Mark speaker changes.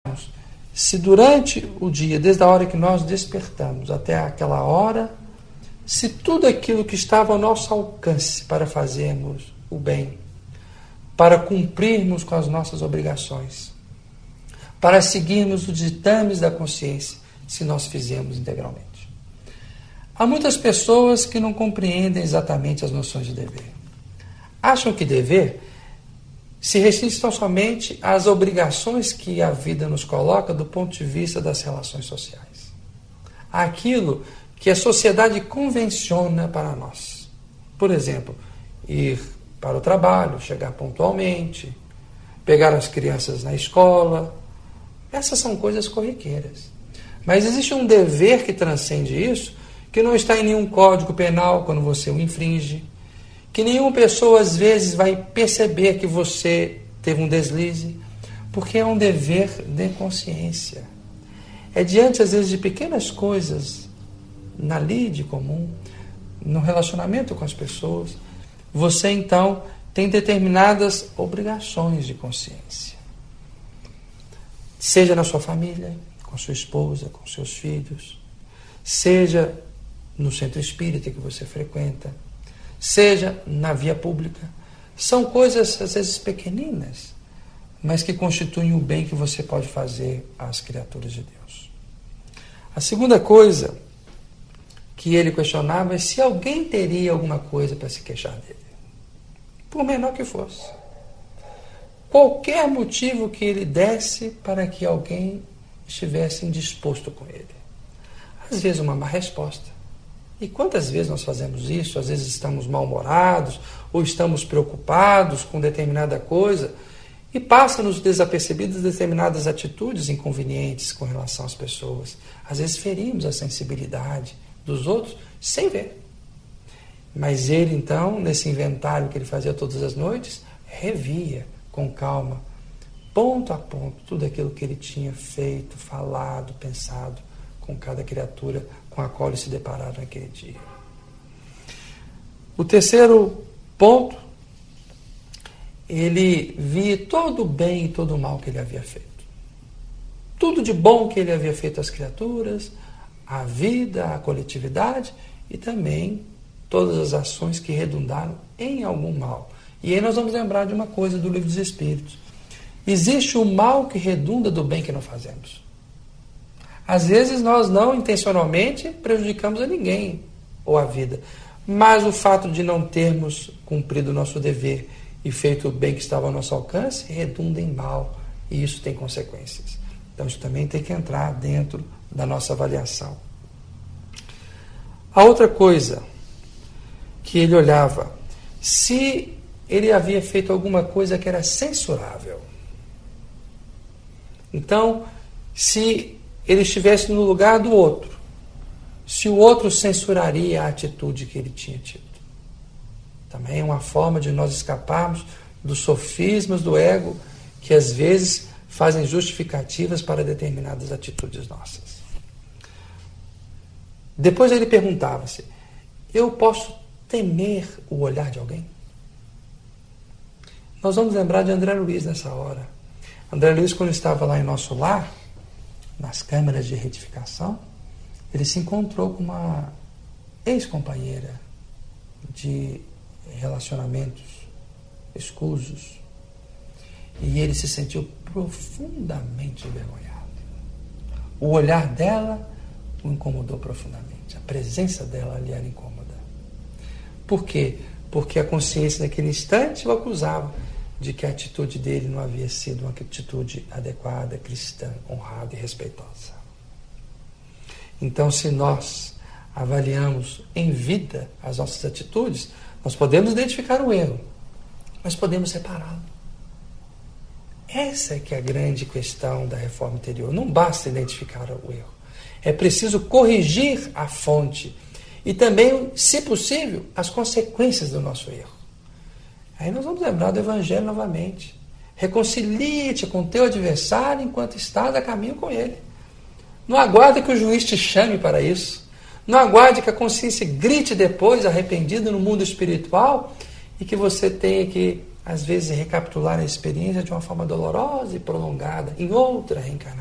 Speaker 1: se durante o dia, desde a hora que nós despertamos até aquela hora, se tudo aquilo que estava ao nosso alcance para fazermos o bem, para cumprirmos com as nossas obrigações, para seguirmos os ditames da consciência, se nós fizermos integralmente. Há muitas pessoas que não compreendem exatamente as noções de dever. Acham que dever se restringe tão somente às obrigações que a vida nos coloca do ponto de vista das relações sociais. Aquilo que a sociedade convenciona para nós. Por exemplo, ir para o trabalho, chegar pontualmente, pegar as crianças na escola. Essas são coisas corriqueiras. Mas existe um dever que transcende isso, que não está em nenhum código penal quando você o infringe, que nenhuma pessoa às vezes vai perceber que você teve um deslize, porque é um dever de consciência. É diante às vezes de pequenas coisas na lide comum, no relacionamento com as pessoas, você então tem determinadas obrigações de consciência. Seja na sua família, com sua esposa, com seus filhos, seja no centro espírita que você frequenta, seja na via pública. São coisas, às vezes, pequeninas, mas que constituem o bem que você pode fazer às criaturas de Deus. A segunda coisa que ele questionava é se alguém teria alguma coisa para se queixar dele, por menor que fosse. Qualquer motivo que ele desse para que alguém estivesse indisposto com ele. Às vezes uma má resposta. E quantas vezes nós fazemos isso? Às vezes estamos mal-humorados ou estamos preocupados com determinada coisa e passa-nos desapercebidas determinadas atitudes inconvenientes com relação às pessoas. Às vezes ferimos a sensibilidade dos outros sem ver. Mas ele, então, nesse inventário que ele fazia todas as noites, revia com calma, ponto a ponto, tudo aquilo que ele tinha feito, falado, pensado com cada criatura com a qual ele se depararam naquele dia. O terceiro ponto, ele via todo o bem e todo o mal que ele havia feito. Tudo de bom que ele havia feito às criaturas, à vida, à coletividade e também todas as ações que redundaram em algum mal. E aí nós vamos lembrar de uma coisa do Livro dos Espíritos. Existe o mal que redunda do bem que não fazemos. Às vezes nós não intencionalmente prejudicamos a ninguém ou a vida, mas o fato de não termos cumprido o nosso dever e feito o bem que estava ao nosso alcance redunda em mal, e isso tem consequências. Então isso também tem que entrar dentro da nossa avaliação. A outra coisa que ele olhava, se ele havia feito alguma coisa que era censurável. Então, se ele estivesse no lugar do outro, se o outro censuraria a atitude que ele tinha tido. Também é uma forma de nós escaparmos dos sofismas do ego que às vezes fazem justificativas para determinadas atitudes nossas. Depois ele perguntava-se, eu posso temer o olhar de alguém? Nós vamos lembrar de André Luiz nessa hora. André Luiz, quando estava lá em nosso lar, nas câmeras de retificação, ele se encontrou com uma ex-companheira de relacionamentos escusos e ele se sentiu profundamente envergonhado. O olhar dela o incomodou profundamente. A presença dela ali era incômoda. Por quê? Porque a consciência naquele instante o acusava de que a atitude dele não havia sido uma atitude adequada, cristã, honrada e respeitosa. Então, se nós avaliamos em vida as nossas atitudes, nós podemos identificar o erro, mas podemos separá-lo. Essa é que é a grande questão da reforma interior. Não basta identificar o erro. É preciso corrigir a fonte e também, se possível, as consequências do nosso erro. Aí nós vamos lembrar do Evangelho novamente. Reconcilie-te com teu adversário enquanto estás a caminho com ele. Não aguarde que o juiz te chame para isso. Não aguarde que a consciência grite depois, arrependido no mundo espiritual, e que você tenha que, às vezes, recapitular a experiência de uma forma dolorosa e prolongada, em outra reencarnação.